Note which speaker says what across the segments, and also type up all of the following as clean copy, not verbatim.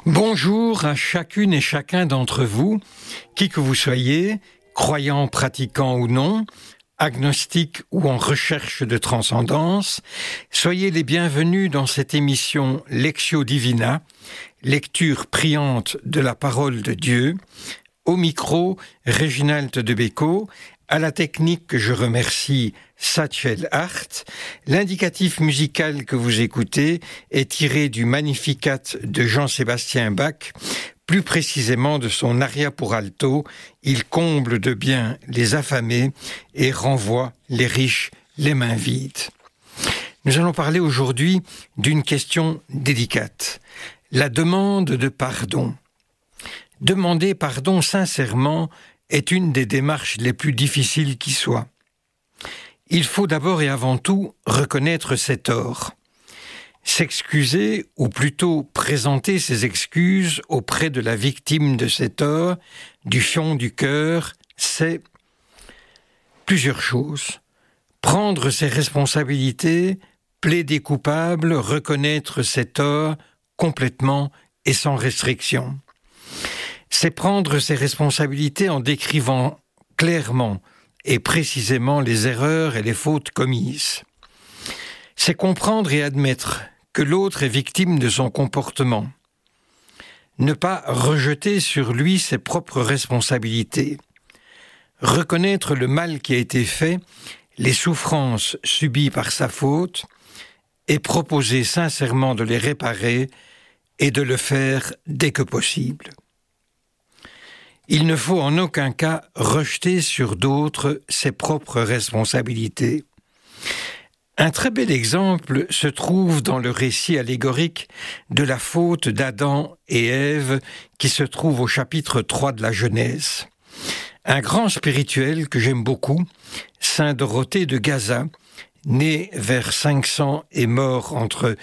Speaker 1: Bonjour à chacune et chacun d'entre vous, qui que vous soyez, croyant, pratiquant ou non, agnostique ou en recherche de transcendance, soyez les bienvenus dans cette émission Lectio Divina, lecture priante de la parole de Dieu. Au micro, Réginald de Becco, à la technique que je remercie, Satchel Hart. L'indicatif musical que vous écoutez est tiré du Magnificat de Jean-Sébastien Bach, plus précisément de son aria pour alto. Il comble de bien les affamés et renvoie les riches les mains vides. Nous allons parler aujourd'hui d'une question délicate, la demande de pardon. Demander pardon sincèrement est une des démarches les plus difficiles qui soient. Il faut d'abord et avant tout reconnaître ses torts. S'excuser, ou plutôt présenter ses excuses auprès de la victime de ses torts, du fond du cœur, c'est plusieurs choses. Prendre ses responsabilités, plaider coupable, reconnaître ses torts complètement et sans restriction. C'est prendre ses responsabilités en décrivant clairement et précisément les erreurs et les fautes commises. C'est comprendre et admettre que l'autre est victime de son comportement. Ne pas rejeter sur lui ses propres responsabilités. Reconnaître le mal qui a été fait, les souffrances subies par sa faute, et proposer sincèrement de les réparer et de le faire dès que possible. Il ne faut en aucun cas rejeter sur d'autres ses propres responsabilités. Un très bel exemple se trouve dans le récit allégorique de la faute d'Adam et Ève qui se trouve au chapitre 3 de la Genèse. Un grand spirituel que j'aime beaucoup, saint Dorothée de Gaza, né vers 500 et mort entre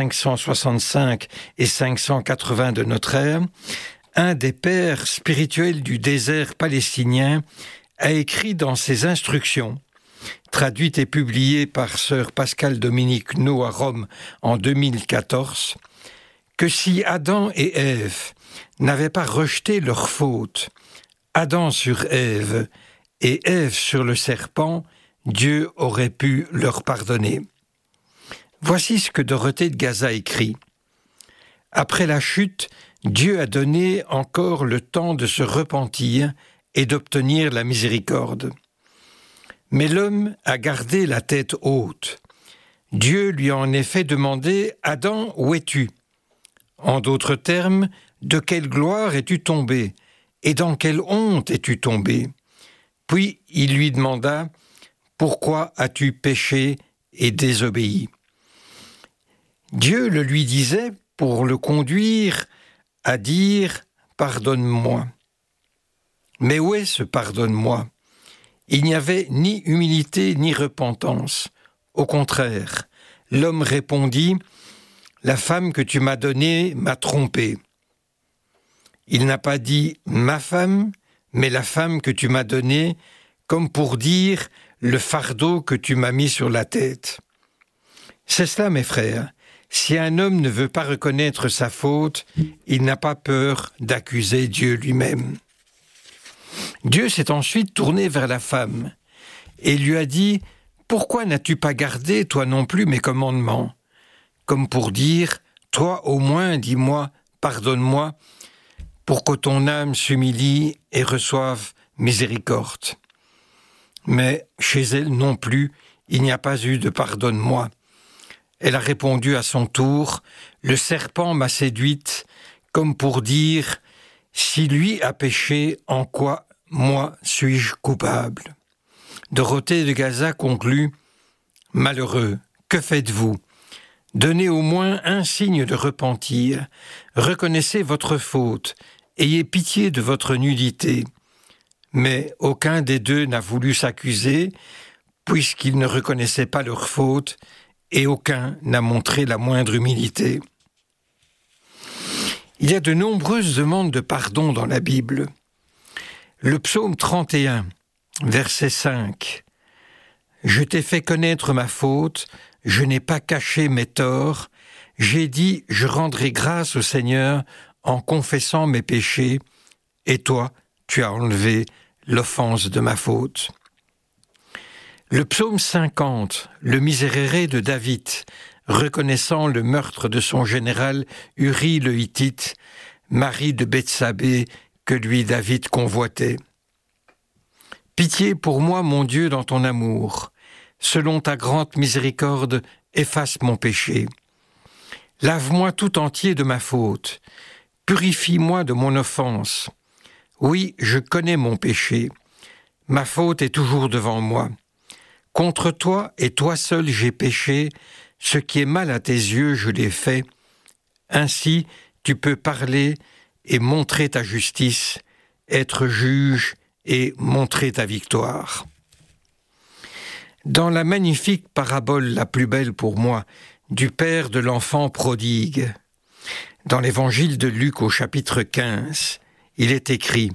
Speaker 1: 565 et 580 de notre ère, un des pères spirituels du désert palestinien, a écrit dans ses instructions, traduites et publiées par sœur Pascale Dominique No à Rome en 2014, que si Adam et Ève n'avaient pas rejeté leur faute, Adam sur Ève et Ève sur le serpent, Dieu aurait pu leur pardonner. Voici ce que Dorothée de Gaza écrit. Après la chute, Dieu a donné encore le temps de se repentir et d'obtenir la miséricorde. Mais l'homme a gardé la tête haute. Dieu lui a en effet demandé « Adam, où es-tu » En d'autres termes, de quelle gloire es-tu tombé et dans quelle honte es-tu tombé? Puis il lui demanda « Pourquoi as-tu péché et désobéi » Dieu le lui disait pour le conduire à dire « Pardonne-moi ». Mais où est ce « Pardonne-moi » Il n'y avait ni humilité ni repentance. Au contraire, l'homme répondit « La femme que tu m'as donnée m'a trompé ». Il n'a pas dit « ma femme », mais « la femme que tu m'as donnée », comme pour dire « le fardeau que tu m'as mis sur la tête ». C'est cela, mes frères. Si un homme ne veut pas reconnaître sa faute, il n'a pas peur d'accuser Dieu lui-même. Dieu s'est ensuite tourné vers la femme et lui a dit « Pourquoi n'as-tu pas gardé, toi non plus, mes commandements ?» Comme pour dire « Toi au moins, dis-moi, pardonne-moi, pour que ton âme s'humilie et reçoive miséricorde. » Mais chez elle non plus, il n'y a pas eu de « pardonne-moi ». Elle a répondu à son tour « Le serpent m'a séduite », comme pour dire « Si lui a péché, en quoi moi suis-je coupable ?» Dorothée de Gaza conclut « Malheureux, que faites-vous? Donnez au moins un signe de repentir, reconnaissez votre faute, ayez pitié de votre nudité. » Mais aucun des deux n'a voulu s'accuser, puisqu'ils ne reconnaissaient pas leur faute, et aucun n'a montré la moindre humilité. Il y a de nombreuses demandes de pardon dans la Bible. Le psaume 31, verset 5. « Je t'ai fait connaître ma faute, je n'ai pas caché mes torts, j'ai dit, je rendrai grâce au Seigneur en confessant mes péchés, et toi, tu as enlevé l'offense de ma faute. Le psaume 50, le Miserere de David, reconnaissant le meurtre de son général Uri le Hittite, mari de Bethsabée, que lui David convoitait. Pitié pour moi, mon Dieu, dans ton amour. Selon ta grande miséricorde, efface mon péché. Lave-moi tout entier de ma faute. Purifie-moi de mon offense. Oui, je connais mon péché. Ma faute est toujours devant moi. Contre toi et toi seul j'ai péché. Ce qui est mal à tes yeux, je l'ai fait. Ainsi, tu peux parler et montrer ta justice, être juge et montrer ta victoire. Dans la magnifique parabole la plus belle pour moi, du père de l'enfant prodigue, dans l'évangile de Luc au chapitre 15, il est écrit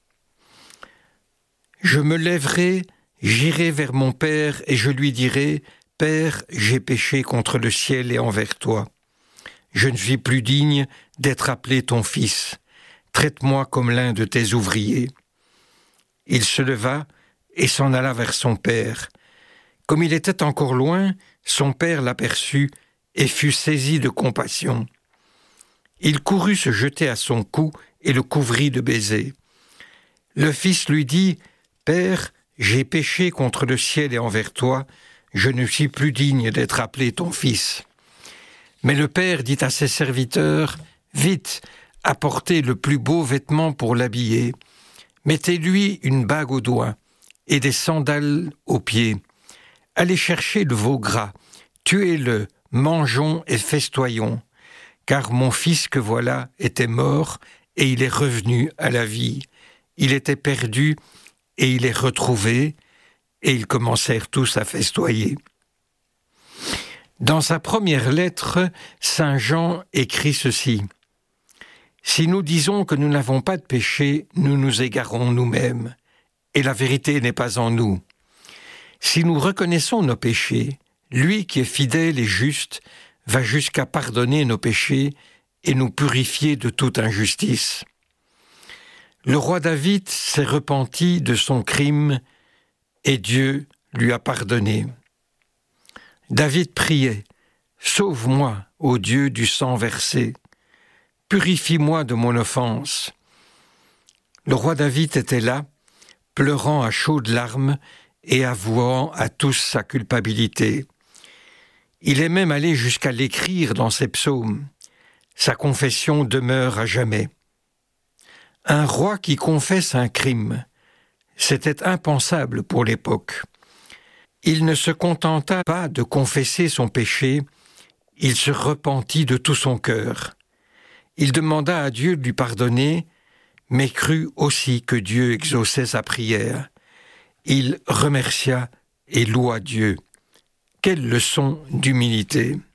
Speaker 1: « Je me lèverai, j'irai vers mon père et je lui dirai « Père, j'ai péché contre le ciel et envers toi. Je ne suis plus digne d'être appelé ton fils. Traite-moi comme l'un de tes ouvriers. » Il se leva et s'en alla vers son père. Comme il était encore loin, son père l'aperçut et fut saisi de compassion. Il courut se jeter à son cou et le couvrit de baisers. Le fils lui dit « Père, j'ai péché contre le ciel et envers toi, je ne suis plus digne d'être appelé ton fils. » Mais le père dit à ses serviteurs « Vite, apportez le plus beau vêtement pour l'habiller, mettez-lui une bague au doigt et des sandales aux pieds. Allez chercher le veau gras, tuez-le, mangeons et festoyons, car mon fils que voilà était mort et il est revenu à la vie. Il était perdu et il est retrouvé, et ils commencèrent tous à festoyer. » Dans sa première lettre, saint Jean écrit ceci. « Si nous disons que nous n'avons pas de péché, nous nous égarons nous-mêmes, et la vérité n'est pas en nous. Si nous reconnaissons nos péchés, lui qui est fidèle et juste va jusqu'à pardonner nos péchés et nous purifier de toute injustice. » Le roi David s'est repenti de son crime et Dieu lui a pardonné. David priait « Sauve-moi, ô Dieu du sang versé, purifie-moi de mon offense. » Le roi David était là, pleurant à chaudes larmes et avouant à tous sa culpabilité. Il est même allé jusqu'à l'écrire dans ses psaumes. Sa confession demeure à jamais. Un roi qui confesse un crime, c'était impensable pour l'époque. Il ne se contenta pas de confesser son péché, il se repentit de tout son cœur. Il demanda à Dieu de lui pardonner, mais crut aussi que Dieu exauçait sa prière. Il remercia et loua Dieu. Quelle leçon d'humilité!